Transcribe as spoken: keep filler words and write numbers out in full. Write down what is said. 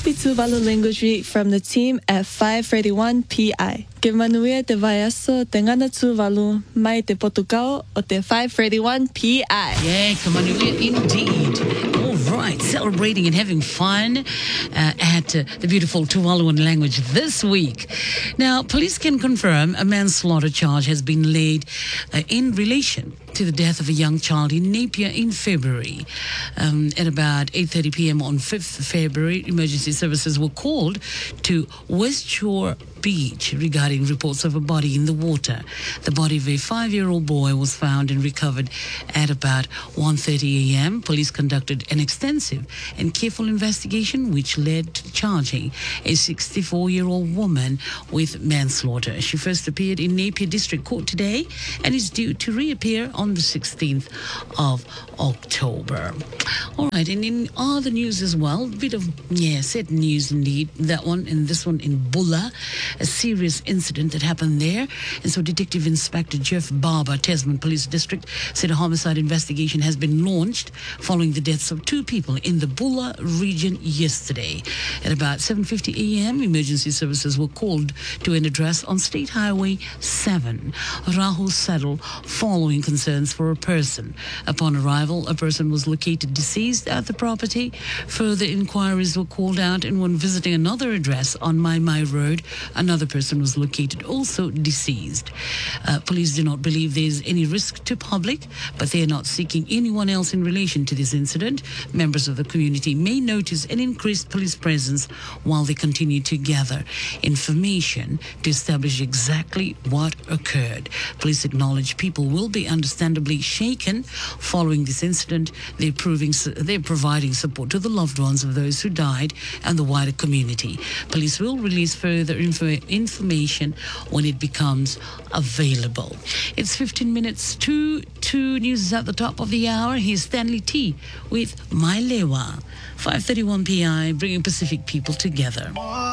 Happy Tuvalu Language Week from the team at five thirty-one P I. Que manuia te vaiaso te ngana Tuvalu mai te Portugal o te five thirty-one P I. Yeah, que manuia indeed. All right, celebrating and having fun uh, at uh, the beautiful Tuvaluan language this week. Now, police can confirm a manslaughter charge has been laid uh, in relation to the death of a young child in Napier in February. Um, at about eight thirty p.m. on fifth of February, emergency services were called to West Shore Beach regarding reports of a body in the water. The body of a five-year-old boy was found and recovered at about one thirty a.m. Police conducted an extensive and careful investigation which led to charging a sixty-four-year-old woman with manslaughter. She first appeared in Napier District Court today and is due to reappear on the sixteenth of October. All right, and in other news as well, a bit of, yeah, sad news indeed. That one and this one in Bulla, a serious incident that happened there. And so Detective Inspector Jeff Barber, Tasman Police District, said a homicide investigation has been launched following the deaths of two people in the Bulla region yesterday. At about seven fifty a.m., emergency services were called to an address on State Highway seven, Rahul Saddle, following concerns for a person. Upon arrival, a person was located deceased at the property. Further inquiries were called out, and when visiting another address on Mai Mai Road, another person was located also deceased. Uh, police do not believe there is any risk to public, but they are not seeking anyone else in relation to this incident. Members of the community may notice an increased police presence while they continue to gather information to establish exactly what occurred. Police acknowledge people will be understandably shaken following this incident. They're proving they're providing support to the loved ones of those who died and the wider community. Police will release further info information when it becomes available. It's fifteen minutes to two. News at the top of the hour. Here's Stanley T with My Lewa. five thirty-one P I, bringing Pacific people together.